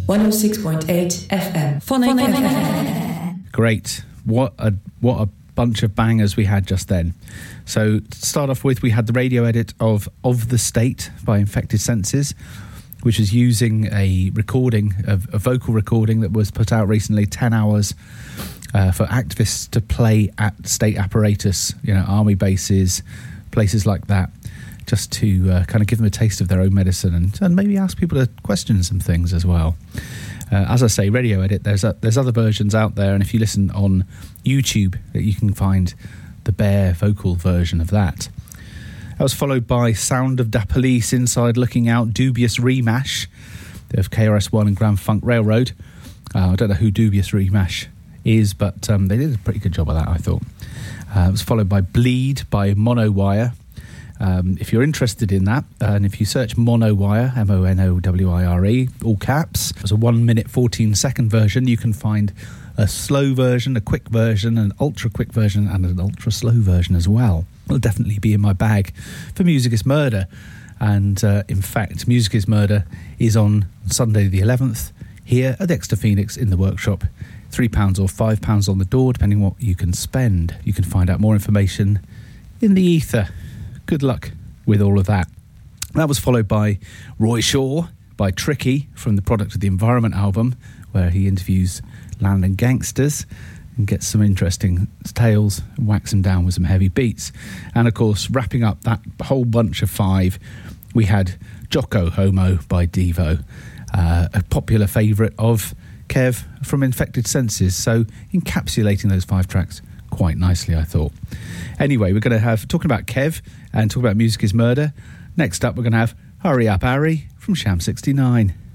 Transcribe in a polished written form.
106.8 FM. Phonic FM. Great. What a bunch of bangers we had just then. So to start off with, we had the radio edit of the State by Infected Senses, which is using a recording, a vocal recording that was put out recently, 10 hours for activists to play at state apparatus, army bases, places like that, just to kind of give them a taste of their own medicine and maybe ask people to question some things as well. As I say, radio edit, there's other versions out there, and if you listen on YouTube, you can find the bare vocal version of that. That was followed by Sound of Da Police, Inside Looking Out, Dubious Remash of KRS-One and Grand Funk Railroad. I don't know who Dubious Remash is, but they did a pretty good job of that, I thought. It was followed by Bleed by Monowire. If you're interested in that, and if you search Monowire, Monowire, all caps, there's a 1 minute 14 second version. You can find a slow version, a quick version, an ultra quick version, and an ultra slow version as well. It'll definitely be in my bag for Music is Murder. And in fact, Music is Murder is on Sunday the 11th here at the Exeter Phoenix in the workshop. £3 or £5 on the door, depending what you can spend. You can find out more information in the ether. Good luck with all of that. That was followed by Roy Shaw by Tricky from the Product of the Environment album, where he interviews land and gangsters and gets some interesting tales and whacks them down with some heavy beats. And of course, wrapping up that whole bunch of five, we had Jocko Homo by Devo, a popular favourite of Kev from Infected Senses, so encapsulating those five tracks quite nicely, I thought. Anyway, we're going to have, talking about Kev and talking about Music is Murder, next up we're going to have Hurry Up Harry from Sham 69.